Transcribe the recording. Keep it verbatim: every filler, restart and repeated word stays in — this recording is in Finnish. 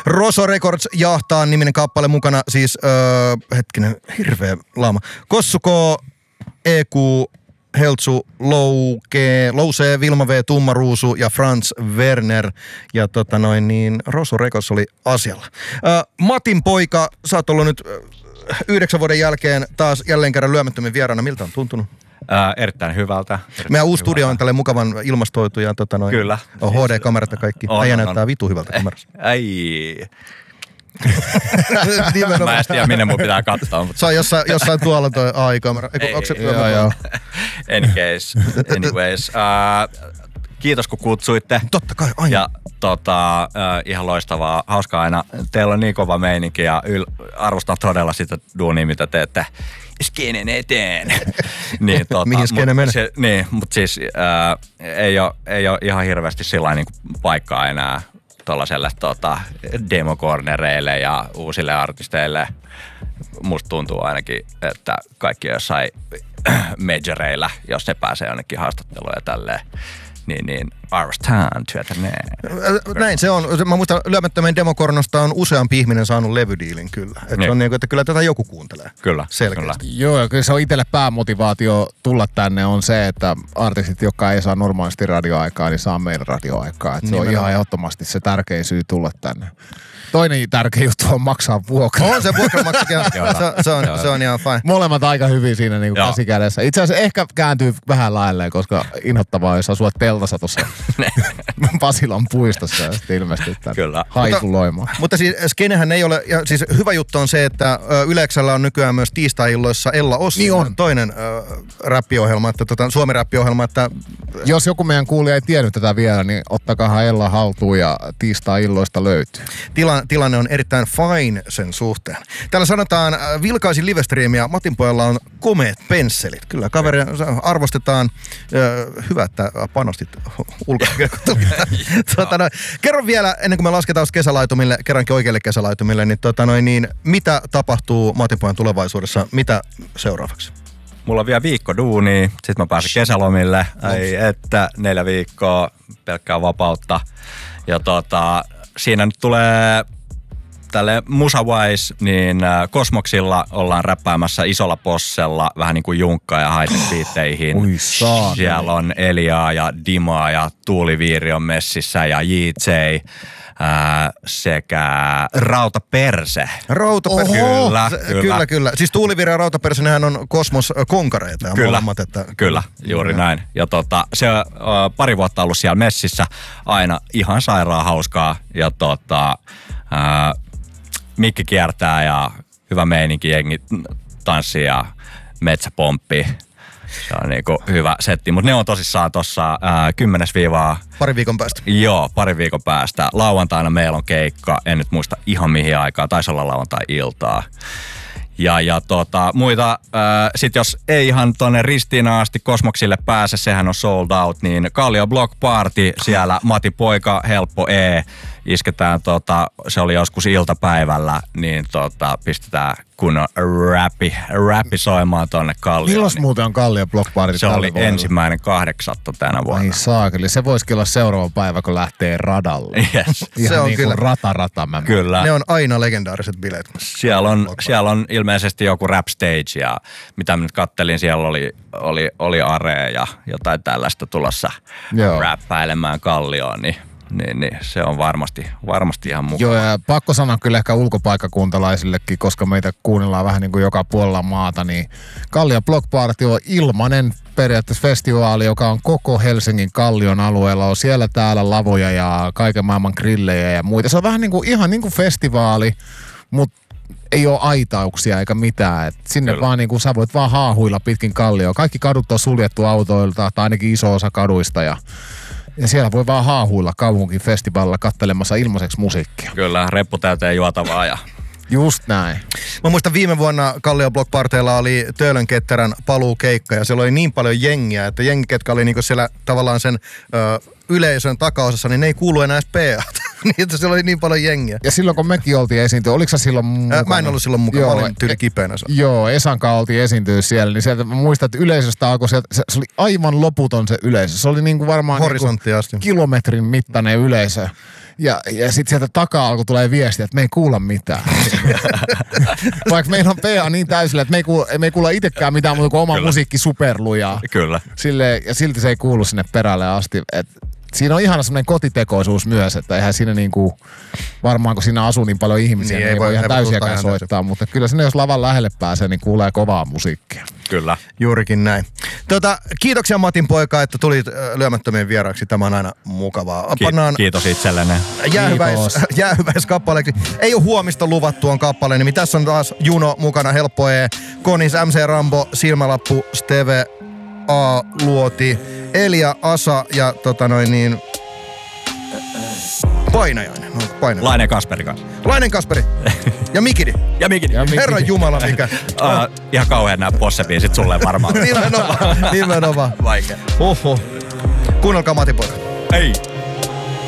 Rosso Records jahtaa niminen kappale mukana, siis öö, hetkinen, hirveä lauma. Kossuko, E Q, Heltsu, Louke, Louse, Vilma V, Tumma Ruusu ja Franz Werner. Ja tota noin niin, Rosso Records oli asialla. Öö, Matin poika, sä oot ollut nyt yhdeksän vuoden jälkeen taas jälleen kerran lyömättömin vieraana. Miltä on tuntunut? Ää, erittäin hyvältä. Erittäin Meidän uusi hyvältä. studio on tälleen mukavan ilmastoitu ja tota noin. Kyllä. On H D-kamerat ja kaikki. On, Äijä on, näyttää on. vitu hyvältä kamerassa. Ai. Mä en tiedä, minne mun pitää katsoa. Mutta... Se on jossain, jossain tuolla toi A I-kamera. Eiku, Ei, onko se, joo, joo. Any case, anyways. Uh, kiitos kun kutsuitte. Totta kai, aina. Ja tota, uh, ihan loistavaa, hauskaa aina. Teillä on niin kova meininki ja yl- arvostan todella sitä duunia, mitä teette skenen eteen. niin, tota, Mihin skene menee? Se, niin, mutta siis uh, ei ole ei ole ihan hirveästi sillain niin kuin paikkaa enää tuollaiselle tota, demokornereille ja uusille artisteille. Musta tuntuu ainakin, että kaikki jossain majoreilla, jos ne pääsee jonnekin haastatteluun ja tälleen, niin, niin arvostan työtä ne. Näin se on. Mä muistan, lyömättömien demokornosta on useampi ihminen saanut levydiilin kyllä. Et niin. se on niin kuin, että kyllä tätä joku kuuntelee. Kyllä. Selkeästi. Kyllä. Joo, ja kyllä se on itselle päämotivaatio tulla tänne on se, että artistit, jotka ei saa normaalisti radioaikaa, niin saa meidän radioaikaa. Et se on ihan ehdottomasti se tärkein syy tulla tänne. Toinen tärkeä juttu on maksaa vuokra. On se vuokramaksukin. se, se, on, se on ihan fine. Molemmat aika hyvin siinä niin kuin käsikädessä. Itse asiassa ehkä kääntyy vähän lailleen, koska inhottavaa, jos asua teltassa tuossa Pasilan puistossa ja sitten ilmestyy tänne haikuloimaan. Mutta, mutta siis skenehän ei ole, ja siis hyvä juttu on se, että Yleksellä on nykyään myös tiistai-illoissa Ella Ossi, niin on. toinen äh, räppiohjelma, että tota, Suomi-räppiohjelma, että jos joku meidän kuulija ei tiennyt tätä vielä, niin ottakahan Ella haltuun ja tiistai-illoista löytyy. Tila, tilanne on erittäin fine sen suhteen. Täällä sanotaan, äh, vilkaisin livestriimiä, Matin pojalla on komeet pensselit. Kyllä, kaveri arvostetaan. Äh, hyvä, että panostit ulkoa. tuota, no, kerro vielä, ennen kuin me lasketaan kesälaitumille, kerrankin oikealle kesälaitumille, niin, tota, noin, niin mitä tapahtuu Matin pojan tulevaisuudessa? Mitä seuraavaksi? Mulla on vielä viikko duunia, sit mä pääsen kesälomille. Ai että, neljä viikkoa, pelkkää vapautta. Ja tota, siinä nyt tulee tälle Musawise, niin Kosmoksilla ollaan räppäämässä Isolla Possella vähän niin kuin Junkkaa ja high-tech-biitteihin. Ui saatana. Siellä on Eliaa ja Dimaa ja Tuuli Viiri on messissä ja J J. Ää, sekä Rautaperse. Rautaperse. Kyllä, Se, kyllä. Kyllä, kyllä. Siis Tuulivirja ja Rautaperse, nehän on kosmoskonkareita. Ja kyllä, molemmat, että, kyllä, juuri ja. näin. Ja tota, se on uh, pari vuotta ollut siellä messissä, aina ihan sairaan hauskaa. Ja tota, uh, mikki kiertää ja hyvä meininki, jengi tanssii ja metsäpomppi. Se on niinku hyvä setti, mutta ne on tosissaan tossa ää, kymmenes viivaa. Pari viikon päästä. Joo, pari viikon päästä. Lauantaina meillä on keikka, en nyt muista ihan mihin aikaan, taisi olla lauantai-iltaa. Ja, ja tota, muita, ää, sit jos ei ihan tonne ristiin asti Kosmoksille pääse, sehän on sold out, niin Kallio Block Party, siellä Mati Poika, Helppo E, isketään tota, se oli joskus iltapäivällä, niin tota, pistetään kunnon räppi, räppi soimaan tonne Kallioon. Milloin niin muuten on Kallio Block Party? se oli vuonna? Ensimmäinen kahdeksatta tänä vuonna. Ai saakeli, se voisikin olla seuraava päivä, kun lähtee radalle. Yes. Ihan se on niin kyllä. kuin rata-rata. Mä Kyllä. Ne on aina legendaariset bileet. Siellä on, siellä on ilmeisesti joku rap stage ja mitä mä nyt kattelin, siellä oli, oli, oli Are ja jotain tällaista tulossa Joo. räppäilemään Kallioon, niin, niin, niin se on varmasti, varmasti ihan mukava. Joo, ja pakko sanoa kyllä ehkä ulkopaikkakuntalaisillekin, koska meitä kuunnellaan vähän niin kuin joka puolella maata, niin Kallio Block Party on ilmainen periaatteessa festivaali, joka on koko Helsingin Kallion alueella. On siellä täällä lavoja ja kaiken maailman grillejä ja muita. Se on vähän niin kuin, ihan niin kuin festivaali, mutta ei ole aitauksia eikä mitään. Et sinne Kyllä. vaan niin kuin sä voit vaan haahuilla pitkin Kallioa. Kaikki kadut on suljettu autoilta, tai ainakin iso osa kaduista ja Ja siellä voi vaan haahuilla kaupunkifestivaalilla kattelemassa ilmaiseksi musiikkia. Kyllä, reppu täyteen juotavaa ja... Just näin. Mä muistan viime vuonna Kallio Block Partyilla oli Töölönketterän paluukeikka ja siellä oli niin paljon jengiä, että jengi, ketkä oli niinku siellä tavallaan sen ö, yleisön takaosassa, niin ne ei kuulu enää edes P A:ta. Niin, että siellä oli niin paljon jengiä. Ja silloin kun mekin oltiin esiintyä, oliko sä silloin mukana? Mä en ollut silloin mukana, joo, mä olin tyyli kipeänä. E- joo, Esanka oltiin esiintyä siellä, niin sieltä mä muistan, että yleisöstä alkoi sieltä, se, se oli aivan loputon se yleisö. Se oli niinku varmaan horisonttia asti kilometrin mittainen yleisö. Ja, ja sitten sieltä takaa alkoi tulee viestiä, että me ei kuulla mitään. Vaikka meillä on P A niin täysillä, että me ei kuulla, me ei kuulla itsekään mitään muuta kuin oma Kyllä. musiikki superlujaa. Kyllä. Sille, ja silti se ei kuulu sinne perälle asti. Et siinä on ihana semmoinen kotitekoisuus myös, että eihän siinä niinku, varmaan kun siinä asuu niin paljon ihmisiä, niin, niin ei voi ihan täysiäkään soittaa, mutta kyllä sinne jos lavan lähelle pääsee, niin kuulee kovaa musiikkia. Kyllä. Juurikin näin. Tota, kiitoksia Matin poika, että tulit lyömättömien vieraaksi. Tämä on aina mukavaa. Ki- Pannaan kiitos itsellenne. Jäähyväis, jäähyväiskappaleeksi. Ei ole huomista luvattu on kappale, niin tässä on taas Juno mukana, Helppo E, Konis, M C Rambo, Silmälappu, Steve, A, Luoti, Elia, Asa ja tota noin niin... Painajainen. No, painajainen. Lainen Kasperi kanssa. Lainen Kasperi. Ja Mikidi. Ja Mikidi. Ja Mikidi. Herran Jumala mikä. uh, ihan kauhean nää possebiisit sulle varmaan. nimenomaan. Nimenomaan. Vaikea. Oho. Kuunnelkaa Matin poika. Ei.